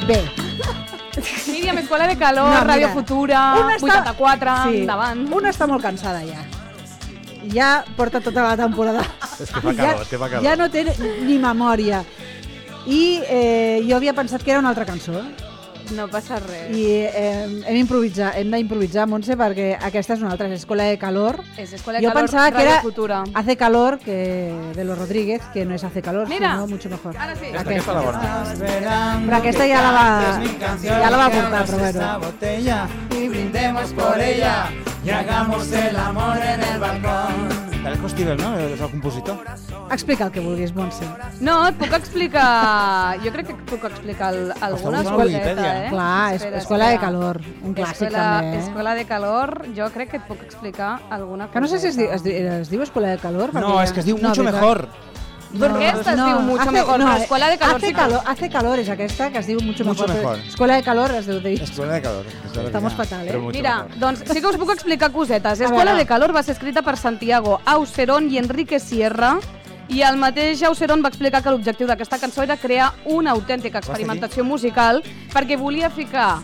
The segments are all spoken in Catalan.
Bé. Míriam, Escola de Calor, No, Ràdio mira, Futura, 84, endavant. Una està molt cansada ja. Ja porta tota la temporada. És que fa calor, és que fa calor. Ja no té ni memòria. I jo havia pensat que era una altra cançó. No passa res. I hem d'improvisar, Montse, perquè aquesta és una altra, és Escola de Calor. És Escola de Jo Calor, pensava que Ràdio era Futura. Hace Calor, de los Rodríguez, que no és Hace Calor, Mira, sino mucho mejor. Ara sí. Aquesta la bona. Però aquesta ja la va portar, però bueno. Botella y brindemos por ella y hagamos el amor en el balcón. Alejo Stivel, no? És el compositor. Explica el que vulguis, Montse. No, et puc explicar... Jo crec que et puc explicar alguna buscant a coseta, Wikipedia. Clar, Escola de Calor, un clàssic també. Escola de Calor, jo crec que et puc explicar alguna cosa. Que no sé si es diu Escola de Calor. No, és que es diu Mucho Mejor. Aquesta es diu Mucho Mejor, però Escola de Calor sí que... Hace Calor és aquesta, que es diu Mucho Mucho Mejor. Mejor. Escola de Calor es deu dir. Escola de Calor. Estamos fatal, Però mucho Mira, mejor. doncs sí que us puc explicar cosetes. Escola de Calor va ser escrita per Santiago Aucerón i Enrique Sierra, i el mateix Aucerón va explicar que l'objectiu d'aquesta cançó era crear una autèntica experimentació musical perquè volia ficar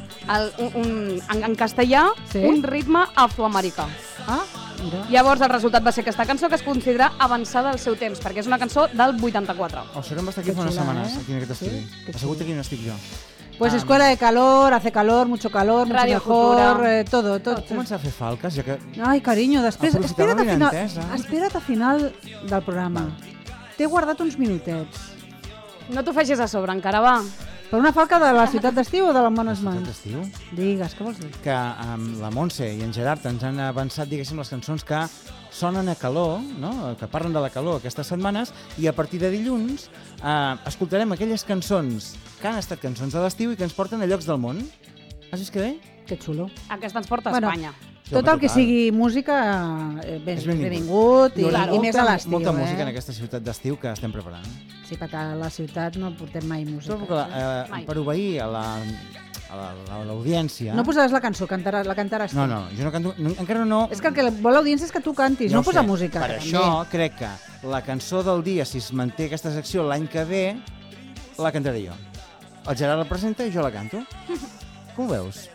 en castellà un ritme afroamericà. Ah, mira. Llavors el resultat va ser aquesta cançó, que es considera avançada al seu temps, perquè és una cançó del 84. El Serón va estar aquí fa unes setmanes, aquí en aquest estudi. Assegut aquí on estic jo. Pues Escuela de Calor, Hace Calor, Mucho Calor, Mucho Radio Mejor, Futura. todo. Vaig començar a fer falques, ja que... Ai, carinyo, després Aprofitava l'avinentesa. espera't a final del programa. T'he guardat uns minutets. No t'ho facis a sobre, encara va. Per una falca de la ciutat d'estiu o de les bones mans? D'estiu? Digues, què vols dir? Que la Montse i en Gerard ens han avançat, diguéssim, les cançons que sonen a calor, no? Que parlen de la calor aquestes setmanes, i a partir de dilluns escoltarem aquelles cançons que han estat cançons de l'estiu i que ens porten a llocs del món. Has vist que bé? Que xulo. Aquesta ens porta a Espanya. Tot el que sigui música és benvingut i més a l'estiu. Molta música en aquesta ciutat d'estiu que estem preparant. Sí, perquè a la ciutat no portem mai música. Per obeir a l'audiència... No posaràs la cançó, la cantaràs tu. No, jo no canto, encara no... És que el que vol l'audiència és que tu cantis, no posar música. Per això crec que la cançó del dia, si es manté aquesta secció l'any que ve, la cantaré jo. El Gerard la presenta i jo la canto. Com ho veus?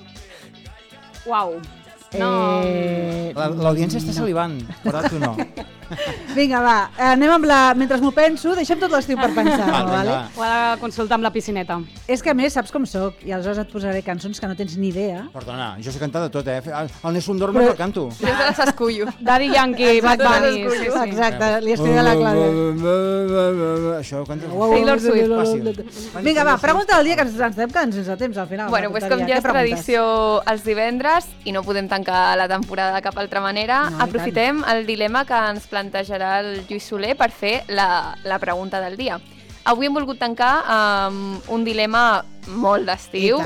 Uau. L'audiència està salivant, però tu no. Vinga, va, anem amb mentre m'ho penso, deixem tot l'estiu per pensar-ho, vale? Ho ha de consultar amb la piscineta. És que a més, saps com soc, i aleshores et posaré cançons que no tens ni idea. Perdona, jo sé cantar de tot, El Nessun Dorma el canto. Jo se les escullo. Daddy Yankee, Bad Bunny... Exacte, li estic a la clave. Això ho canto. Taylor Swift. Fàcil. Vinga, va, pregunta del dia, que ens estem quedant sense temps al final. Bueno, pues com ja és tradició els divendres i no podem tancar la temporada de cap altra manera, aprofitem el dilema que ens plantejarà el Lluís Soler per fer la pregunta del dia. Avui hem volgut tancar amb un dilema molt d'estiu